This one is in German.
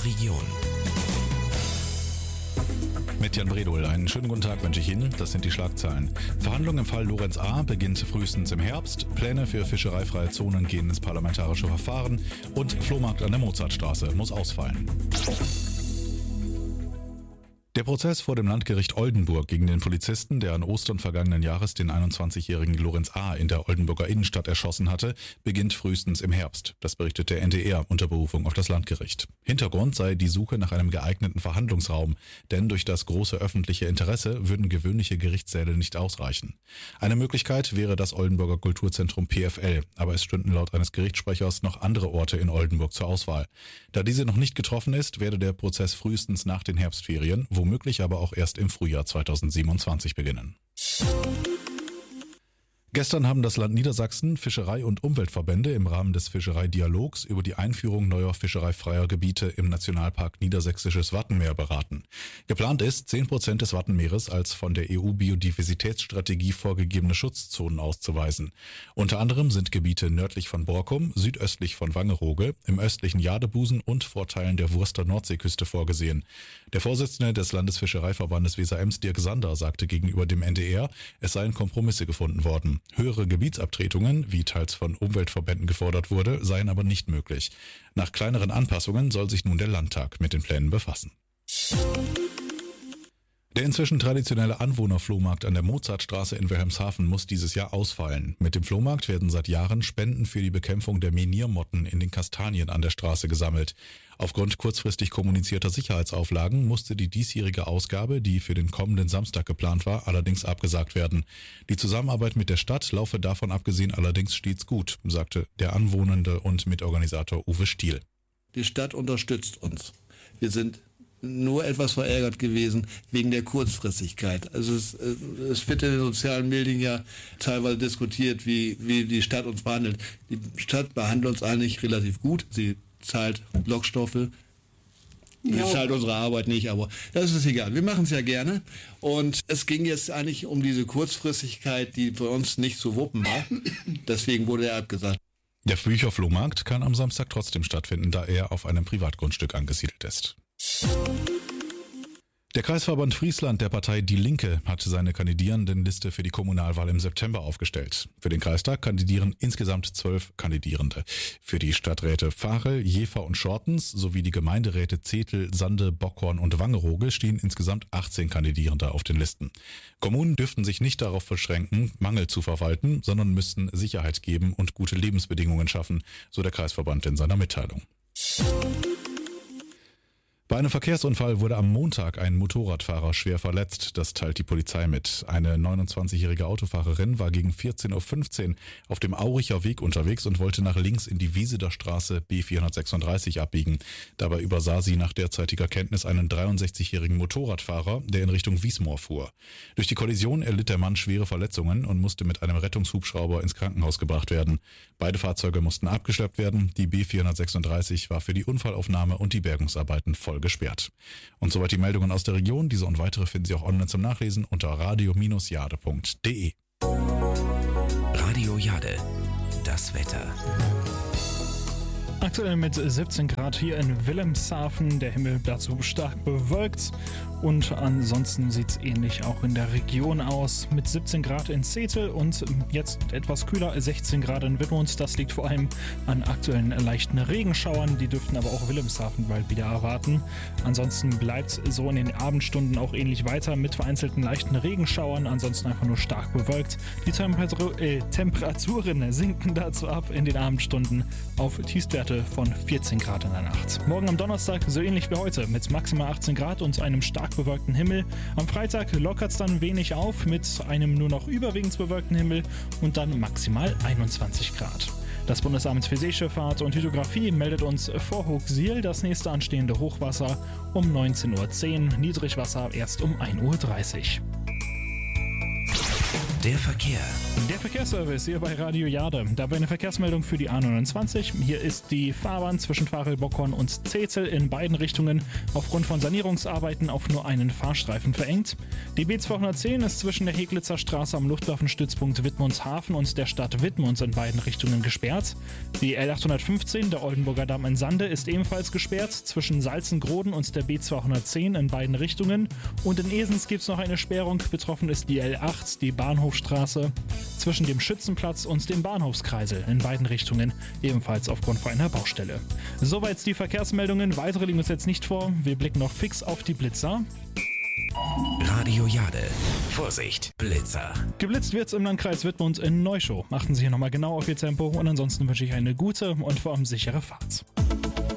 Region. Mit Jan Bredol. Einen schönen guten Tag wünsche ich Ihnen. Das sind die Schlagzeilen. Verhandlung im Fall Lorenz A. beginnt frühestens im Herbst. Pläne für fischereifreie Zonen gehen ins parlamentarische Verfahren. Und Flohmarkt an der Mozartstraße muss ausfallen. Der Prozess vor dem Landgericht Oldenburg gegen den Polizisten, der an Ostern vergangenen Jahres den 21-jährigen Lorenz A. in der Oldenburger Innenstadt erschossen hatte, beginnt frühestens im Herbst. Das berichtet der NDR unter Berufung auf das Landgericht. Hintergrund sei die Suche nach einem geeigneten Verhandlungsraum, denn durch das große öffentliche Interesse würden gewöhnliche Gerichtssäle nicht ausreichen. Eine Möglichkeit wäre das Oldenburger Kulturzentrum PFL, aber es stünden laut eines Gerichtssprechers noch andere Orte in Oldenburg zur Auswahl. Da diese noch nicht getroffen ist, werde der Prozess frühestens nach den Herbstferien, womöglich aber auch erst im Frühjahr 2027 beginnen. Gestern haben das Land Niedersachsen, Fischerei- und Umweltverbände im Rahmen des Fischereidialogs über die Einführung neuer fischereifreier Gebiete im Nationalpark Niedersächsisches Wattenmeer beraten. Geplant ist, 10% des Wattenmeeres als von der EU-Biodiversitätsstrategie vorgegebene Schutzzonen auszuweisen. Unter anderem sind Gebiete nördlich von Borkum, südöstlich von Wangerooge, im östlichen Jadebusen und Vorteilen der Wurster Nordseeküste vorgesehen. Der Vorsitzende des Landesfischereiverbandes Weser-Ems, Dirk Sander, sagte gegenüber dem NDR, es seien Kompromisse gefunden worden. Höhere Gebietsabtretungen, wie teils von Umweltverbänden gefordert wurde, seien aber nicht möglich. Nach kleineren Anpassungen soll sich nun der Landtag mit den Plänen befassen. Der inzwischen traditionelle Anwohnerflohmarkt an der Mozartstraße in Wilhelmshaven muss dieses Jahr ausfallen. Mit dem Flohmarkt werden seit Jahren Spenden für die Bekämpfung der Meniermotten in den Kastanien an der Straße gesammelt. Aufgrund kurzfristig kommunizierter Sicherheitsauflagen musste die diesjährige Ausgabe, die für den kommenden Samstag geplant war, allerdings abgesagt werden. Die Zusammenarbeit mit der Stadt laufe davon abgesehen allerdings stets gut, sagte der Anwohnende und Mitorganisator Uwe Stiel. Die Stadt unterstützt uns. Wir sind nur etwas verärgert gewesen wegen der Kurzfristigkeit. Also es wird in den sozialen Medien ja teilweise diskutiert, wie die Stadt uns behandelt. Die Stadt behandelt uns eigentlich relativ gut. Sie zahlt Lockstoffe. Sie zahlt unsere Arbeit nicht, aber das ist egal. Wir machen es ja gerne. Und es ging jetzt eigentlich um diese Kurzfristigkeit, die für uns nicht zu wuppen war. Deswegen wurde er abgesagt. Der Bücherflohmarkt kann am Samstag trotzdem stattfinden, da er auf einem Privatgrundstück angesiedelt ist. Der Kreisverband Friesland der Partei Die Linke hat seine Kandidierendenliste für die Kommunalwahl im September aufgestellt. Für den Kreistag kandidieren insgesamt 12 Kandidierende. Für die Stadträte Varel, Jever und Schortens sowie die Gemeinderäte Zetel, Sande, Bockhorn und Wangerooge stehen insgesamt 18 Kandidierende auf den Listen. Kommunen dürften sich nicht darauf beschränken, Mangel zu verwalten, sondern müssten Sicherheit geben und gute Lebensbedingungen schaffen, so der Kreisverband in seiner Mitteilung. Bei einem Verkehrsunfall wurde am Montag ein Motorradfahrer schwer verletzt, das teilt die Polizei mit. Eine 29-jährige Autofahrerin war gegen 14.15 Uhr auf dem Auricher Weg unterwegs und wollte nach links in die Wieseder Straße B436 abbiegen. Dabei übersah sie nach derzeitiger Kenntnis einen 63-jährigen Motorradfahrer, der in Richtung Wiesmoor fuhr. Durch die Kollision erlitt der Mann schwere Verletzungen und musste mit einem Rettungshubschrauber ins Krankenhaus gebracht werden. Beide Fahrzeuge mussten abgeschleppt werden. Die B436 war für die Unfallaufnahme und die Bergungsarbeiten voll gesperrt. Und soweit die Meldungen aus der Region. Diese und weitere finden Sie auch online zum Nachlesen unter radio-jade.de. Radio Jade, das Wetter. Aktuell mit 17 Grad hier in Wilhelmshaven, der Himmel dazu stark bewölkt und ansonsten sieht es ähnlich auch in der Region aus mit 17 Grad in Zetel und jetzt etwas kühler, 16 Grad in Wittmund. Das liegt vor allem an aktuellen leichten Regenschauern, die dürften aber auch Wilhelmshaven bald wieder erwarten. Ansonsten bleibt es so in den Abendstunden auch ähnlich weiter mit vereinzelten leichten Regenschauern, ansonsten einfach nur stark bewölkt. Die Temperaturen sinken dazu ab in den Abendstunden auf Tiefstwerte von 14 Grad in der Nacht. Morgen am Donnerstag so ähnlich wie heute mit maximal 18 Grad und einem stark bewölkten Himmel. Am Freitag lockert es dann wenig auf mit einem nur noch überwiegend bewölkten Himmel und dann maximal 21 Grad. Das Bundesamt für Seeschifffahrt und Hydrographie meldet uns vor Hochsiel das nächste anstehende Hochwasser um 19.10 Uhr, Niedrigwasser erst um 1.30 Uhr. Der Verkehr. Der Verkehrsservice hier bei Radio Jade. Dabei eine Verkehrsmeldung für die A29. Hier ist die Fahrbahn zwischen Farel-Bockhorn und Zetel in beiden Richtungen aufgrund von Sanierungsarbeiten auf nur einen Fahrstreifen verengt. Die B210 ist zwischen der Heglitzer Straße am Luftwaffenstützpunkt Wittmundshafen und der Stadt Wittmunds in beiden Richtungen gesperrt. Die L815, der Oldenburger Damm in Sande, ist ebenfalls gesperrt zwischen Salzengroden und der B210 in beiden Richtungen. Und in Esens gibt es noch eine Sperrung. Betroffen ist die L8, die Bahnhofstraße, zwischen dem Schützenplatz und dem Bahnhofskreisel in beiden Richtungen, ebenfalls aufgrund von einer Baustelle. Soweit die Verkehrsmeldungen. Weitere liegen uns jetzt nicht vor. Wir blicken noch fix auf die Blitzer. Radio Jade. Vorsicht, Blitzer. Geblitzt wird's im Landkreis Wittmund in Neuschow. Achten Sie hier nochmal genau auf Ihr Tempo und ansonsten wünsche ich eine gute und vor allem sichere Fahrt.